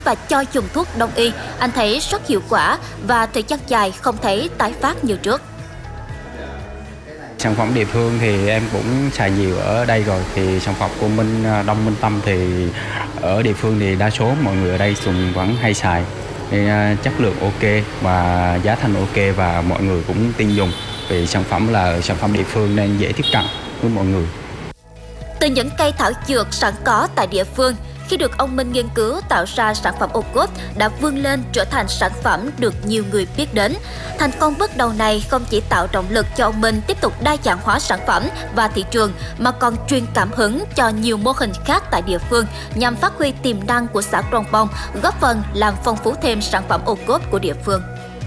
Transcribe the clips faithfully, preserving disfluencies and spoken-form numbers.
và cho dùng thuốc đông y, anh thấy rất hiệu quả và thời gian dài không thấy tái phát như trước. Sản phẩm địa phương thì em cũng xài nhiều ở đây rồi, thì sản phẩm của Minh Đông Minh Tâm thì ở địa phương thì đa số mọi người ở đây dùng vẫn hay xài. Thì chất lượng ok và giá thành ok và mọi người cũng tin dùng vì sản phẩm là sản phẩm địa phương nên dễ tiếp cận với mọi người. Từ những cây thảo dược sẵn có tại địa phương, khi được ông Minh nghiên cứu tạo ra sản phẩm ô cốp đã vươn lên trở thành sản phẩm được nhiều người biết đến. Thành công bước đầu này không chỉ tạo động lực cho ông Minh tiếp tục đa dạng hóa sản phẩm và thị trường mà còn truyền cảm hứng cho nhiều mô hình khác tại địa phương nhằm phát huy tiềm năng của xã Krông Bông, góp phần làm phong phú thêm sản phẩm ô cốp của địa phương.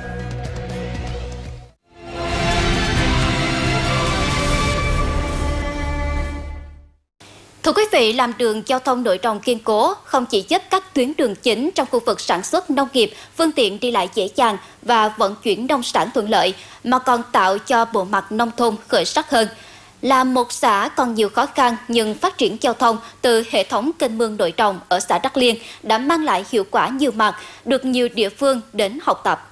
Thưa quý vị, làm đường giao thông nội đồng kiên cố không chỉ giúp các tuyến đường chính trong khu vực sản xuất nông nghiệp, phương tiện đi lại dễ dàng và vận chuyển nông sản thuận lợi, mà còn tạo cho bộ mặt nông thôn khởi sắc hơn. Là một xã còn nhiều khó khăn nhưng phát triển giao thông từ hệ thống kênh mương nội đồng ở xã Đắc Liên đã mang lại hiệu quả nhiều mặt, được nhiều địa phương đến học tập.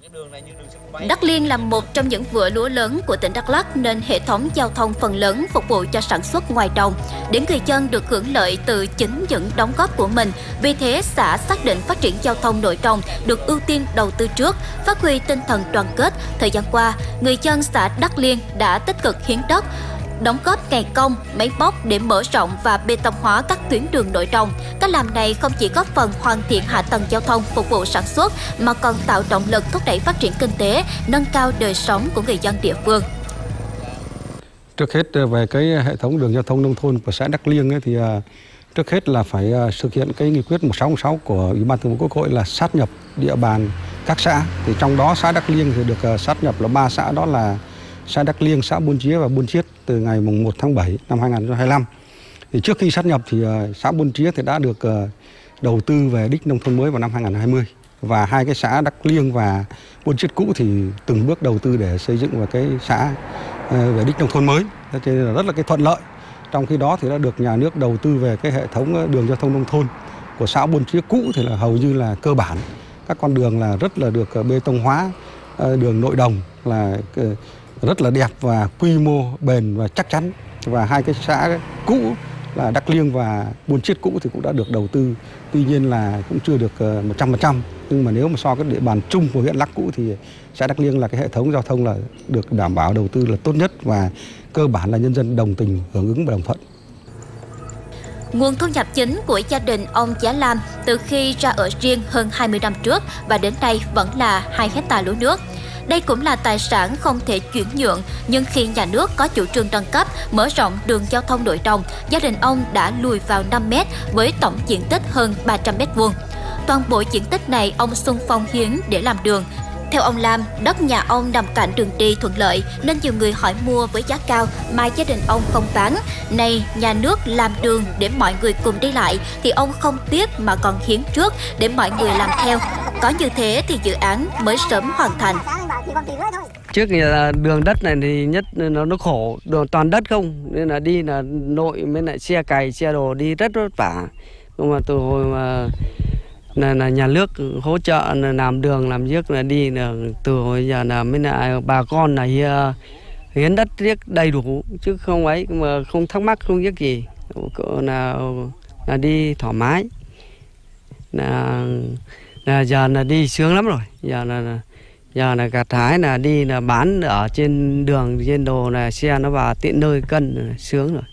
Đắc Liên là một trong những vựa lúa lớn của tỉnh Đắk Lắk nên hệ thống giao thông phần lớn phục vụ cho sản xuất ngoài đồng, để người dân được hưởng lợi từ chính những đóng góp của mình. Vì thế, xã xác định phát triển giao thông nội đồng được ưu tiên đầu tư trước, phát huy tinh thần đoàn kết. Thời gian qua, người dân xã Đắc Liên đã tích cực hiến đất, đóng góp ngày công, máy móc để mở rộng và bê tông hóa các tuyến đường nội đồng. Cách làm này không chỉ góp phần hoàn thiện hạ tầng giao thông phục vụ sản xuất mà còn tạo động lực thúc đẩy phát triển kinh tế, nâng cao đời sống của người dân địa phương. Trước hết về cái hệ thống đường giao thông nông thôn của xã Đắc Liên ấy, thì trước hết là phải thực hiện cái nghị quyết một sáu một sáu của Ủy ban Thường vụ Quốc hội là sát nhập địa bàn các xã. Thì trong đó xã Đắc Liên thì được sát nhập là ba xã, đó là xã Đắc Liên, xã Buôn Chía và Buôn Chiết từ ngày mùng một tháng bảy năm hai nghìn không trăm hai mươi lăm. Thì trước khi sát nhập thì xã Buôn Chía thì đã được đầu tư về đích nông thôn mới vào năm hai nghìn không trăm hai mươi, và hai cái xã Đắc Liên và Buôn Chiết cũ thì từng bước đầu tư để xây dựng vào cái xã về đích nông thôn mới, cho nên là rất là cái thuận lợi. Trong khi đó thì đã được nhà nước đầu tư về cái hệ thống đường giao thông nông thôn của xã Buôn Chía cũ thì là hầu như là cơ bản các con đường là rất là được bê tông hóa, đường nội đồng là rất là đẹp và quy mô bền và chắc chắn. Và hai cái xã cũ là Đắc Liên và Buôn Chiết cũ thì cũng đã được đầu tư, tuy nhiên là cũng chưa được một trăm phần trăm. Nhưng mà nếu mà so với địa bàn chung của huyện Lắc cũ thì xã Đắc Liên là cái hệ thống giao thông là được đảm bảo đầu tư là tốt nhất và cơ bản là nhân dân đồng tình, hưởng ứng và đồng thuận. Nguồn thu nhập chính của gia đình ông Giá Lam từ khi ra ở riêng hơn hai mươi năm trước và đến nay vẫn là hai hectare lúa nước. Đây cũng là tài sản không thể chuyển nhượng, nhưng khi nhà nước có chủ trương nâng cấp, mở rộng đường giao thông nội đồng, gia đình ông đã lùi vào năm mét với tổng diện tích hơn ba trăm mét vuông. Toàn bộ diện tích này ông xung phong hiến để làm đường. Theo ông Lam, đất nhà ông nằm cạnh đường đi thuận lợi nên nhiều người hỏi mua với giá cao mà gia đình ông không bán. Nay nhà nước làm đường để mọi người cùng đi lại thì ông không tiếc mà còn hiến trước để mọi người làm theo. Có như thế thì dự án mới sớm hoàn thành. Trước thì là đường đất này thì nhất nó nó khổ, đường toàn đất không, nên là đi là nội mới lại xe cày xe đồ đi rất vất vả. Nhưng mà từ hồi mà là, là nhà nước hỗ trợ là làm đường làm giếc là đi là từ hồi giờ là mới lại bà con là hiến đất riết đầy đủ chứ không ấy, mà không thắc mắc không biết gì, là là đi thoải mái, là là giờ là đi sướng lắm rồi. Giờ là giờ là gặt hái là đi là bán ở trên đường trên đồ là xe nó vào tiện nơi cân là sướng rồi.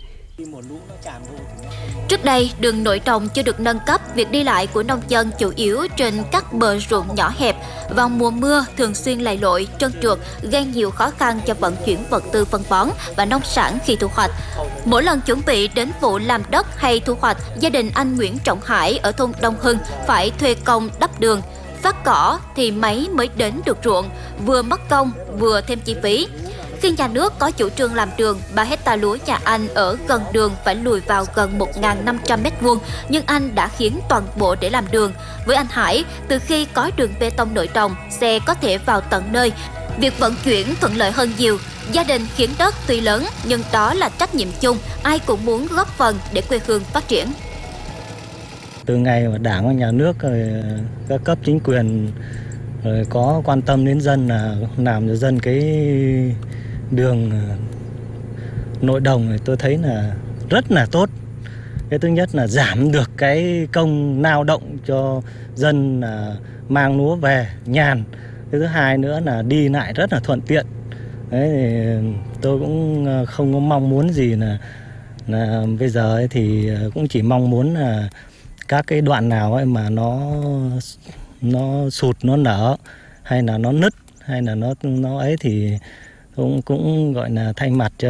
Trước đây, đường nội đồng chưa được nâng cấp, việc đi lại của nông dân chủ yếu trên các bờ ruộng nhỏ hẹp. Vào mùa mưa, thường xuyên lầy lội, trơn trượt, gây nhiều khó khăn cho vận chuyển vật tư phân bón và nông sản khi thu hoạch. Mỗi lần chuẩn bị đến vụ làm đất hay thu hoạch, gia đình anh Nguyễn Trọng Hải ở thôn Đông Hưng phải thuê công đắp đường. Phát cỏ thì máy mới đến được ruộng, vừa mất công vừa thêm chi phí. Khi nhà nước có chủ trương làm đường, ba hectare lúa nhà anh ở gần đường phải lùi vào gần một nghìn năm trăm mét vuông, nhưng anh đã hiến toàn bộ để làm đường. Với anh Hải, từ khi có đường bê tông nội đồng, xe có thể vào tận nơi, việc vận chuyển thuận lợi hơn nhiều. Gia đình hiến đất tuy lớn, nhưng đó là trách nhiệm chung, ai cũng muốn góp phần để quê hương phát triển. Từ ngày mà Đảng và Nhà nước rồi các cấp chính quyền rồi có quan tâm đến dân là làm cho dân cái đường nội đồng thì tôi thấy là rất là tốt. Cái thứ nhất là giảm được cái công lao động cho dân là mang lúa về nhàn. Cái thứ hai nữa là đi lại rất là thuận tiện. Đấy, thì tôi cũng không có mong muốn gì là, là bây giờ ấy thì cũng chỉ mong muốn là các cái đoạn nào ấy mà nó nó sụt, nó nở hay là nó nứt hay là nó nó ấy thì cũng cũng gọi là thay mặt cho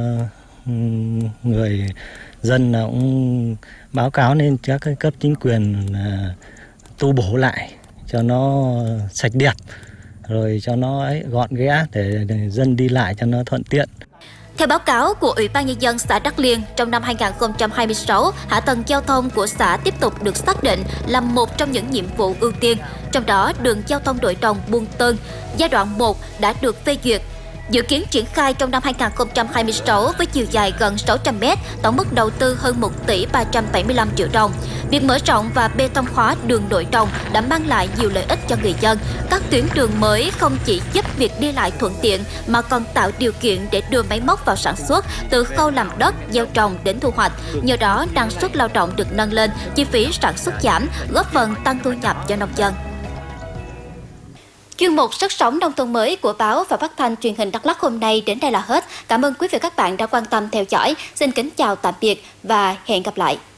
người dân là cũng báo cáo lên các cái cấp chính quyền là tu bổ lại cho nó sạch đẹp, rồi cho nó ấy gọn ghẽ để, để dân đi lại cho nó thuận tiện. Theo báo cáo của Ủy ban Nhân dân xã Đắc Liên, trong năm hai nghìn không trăm hai mươi sáu, hạ tầng giao thông của xã tiếp tục được xác định là một trong những nhiệm vụ ưu tiên. Trong đó, đường giao thông nội đồng Buôn Tơn, giai đoạn một đã được phê duyệt. Dự kiến triển khai trong năm hai nghìn không trăm hai mươi sáu với chiều dài gần sáu trăm mét, tổng mức đầu tư hơn một tỷ ba trăm bảy mươi lăm triệu đồng. Việc mở rộng và bê tông hóa đường nội đồng đã mang lại nhiều lợi ích cho người dân. Các tuyến đường mới không chỉ giúp việc đi lại thuận tiện mà còn tạo điều kiện để đưa máy móc vào sản xuất từ khâu làm đất, gieo trồng đến thu hoạch. Nhờ đó, năng suất lao động được nâng lên, chi phí sản xuất giảm, góp phần tăng thu nhập cho nông dân. Chuyên mục Sức sống nông thôn mới của báo và phát thanh truyền hình Đắk Lắk hôm nay đến đây là hết. Cảm ơn quý vị và các bạn đã quan tâm theo dõi. Xin kính chào tạm biệt và hẹn gặp lại.